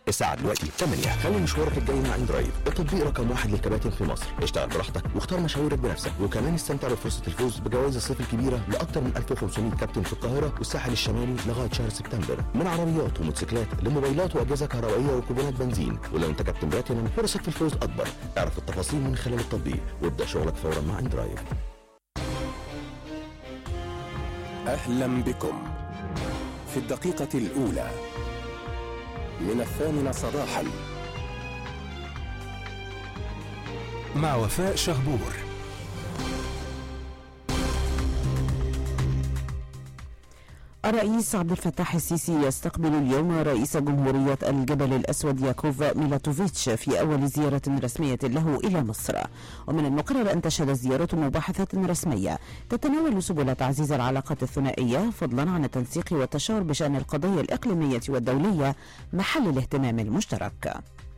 الساعة دلوقتي 8. خلي مشوارك الجاي مع اندرايف التطبيق رقم 1 للكباتن في مصر. اشتغل براحتك واختار مشاويرك بنفسك، وكمان استمتع بفرصة الفوز بجوائز الصيف الكبيرة لأكثر من 1500 كابتن في القاهرة والساحل الشمالي لغاية شهر سبتمبر، من عربيات وموتوسيكلات لموبايلات وأجهزة كهربائية وكوبونات بنزين. ولو انت كابتن بلاتينم فرصك في الفوز أكبر. اعرف التفاصيل من خلال التطبيق وابدأ شغلك فورا مع اندرايف. أهلا بكم في الدقيقة الأولى من 8 صباحا مع وفاء شهبور. الرئيس عبد الفتاح السيسي يستقبل اليوم رئيس جمهورية الجبل الأسود ياكوف ميلاتوفيتش في أول زيارة رسمية له إلى مصر. ومن المقرر أن تشهد الزيارة مباحثة رسمية تتناول سبل تعزيز العلاقات الثنائية، فضلا عن التنسيق والتشاور بشأن القضايا الإقليمية والدولية محل الاهتمام المشترك.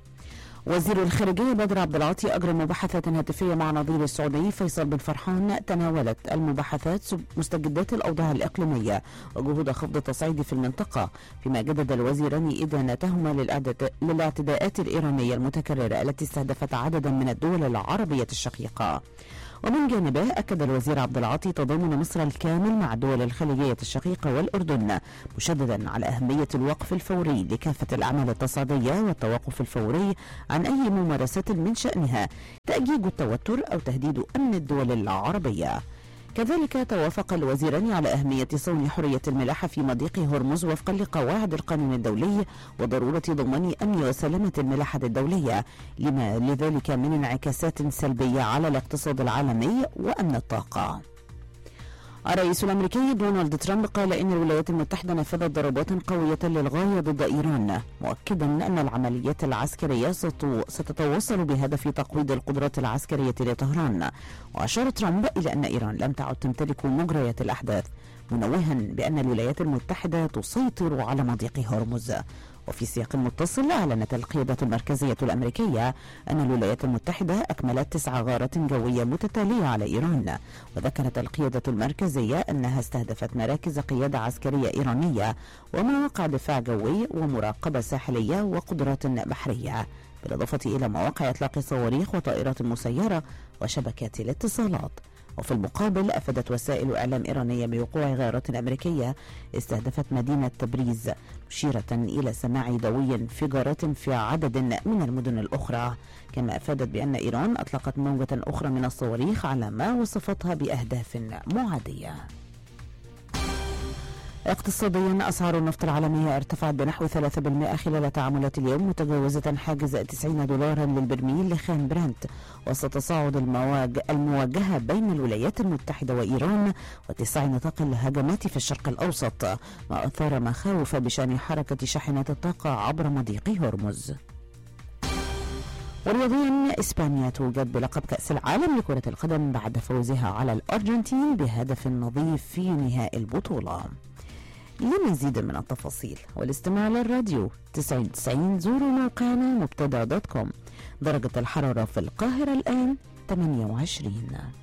وزير الخارجية بدر عبد العاطي أجرى مباحثة هاتفية مع نظير السعودي فيصل بن فرحان. تناولت المباحثات مستجدات الأوضاع الإقليمية وجهود خفض التصعيد في المنطقة، فيما جدد الوزيران إدانتهما للاعتداءات الإيرانية المتكررة التي استهدفت عددا من الدول العربية الشقيقة. ومن جانبه أكد الوزير عبد العاطي تضامن مصر الكامل مع الدول الخليجية الشقيقة والأردن، مشددا على أهمية الوقف الفوري لكافة الأعمال التصعيدية والتوقف الفوري عن أي ممارسات من شأنها تأجيج التوتر أو تهديد أمن الدول العربية. كذلك توافق الوزيران على أهمية صون حرية الملاحة في مضيق هرمز وفقا لقواعد القانون الدولي وضرورة ضمان أمن وسلامة الملاحة الدولية، لما لذلك من انعكاسات سلبية على الاقتصاد العالمي وأمن الطاقة. الرئيس الأمريكي دونالد ترامب قال إن الولايات المتحدة نفذت ضربات قوية للغاية ضد إيران، مؤكدا أن العمليات العسكرية ستتواصل بهدف تقويض القدرات العسكرية لطهران. وأشار ترامب إلى أن إيران لم تعد تمتلك مجريات الأحداث، منوها بأن الولايات المتحدة تسيطر على مضيق هرمز. وفي سياق متصل أعلنت القيادة المركزية الأمريكية أن الولايات المتحدة أكملت 9 غارات جوية متتالية على إيران. وذكرت القيادة المركزية أنها استهدفت مراكز قيادة عسكرية إيرانية ومواقع دفاع جوي ومراقبة ساحلية وقدرات بحرية، بالإضافة إلى مواقع إطلاق صواريخ وطائرات مسيرة وشبكات الاتصالات. وفي المقابل أفادت وسائل إعلام إيرانية بوقوع غارات أمريكية استهدفت مدينة تبريز، مشيرة إلى سماع دوي انفجارات في عدد من المدن الأخرى. كما أفادت بأن إيران أطلقت موجة أخرى من الصواريخ على ما وصفتها بأهداف معادية. اقتصاديا، أسعار النفط العالمية ارتفعت بنحو 3% خلال تعاملات اليوم، متجاوزة حاجز $90 للبرميل لخام برنت، وسط تصاعد المواجهة بين الولايات المتحدة وإيران واتساع نطاق الهجمات في الشرق الأوسط، ما أثار مخاوف بشأن حركة شاحنات الطاقة عبر مضيق هرمز. ورياضيا، إسبانيا توجد بلقب كأس العالم لكرة القدم بعد فوزها على الأرجنتين بهدف نظيف في نهائي البطولة. لمزيد من التفاصيل والاستماع للراديو 90 زوروا موقعنا مبتدا.com. درجة الحرارة في القاهرة الآن 28.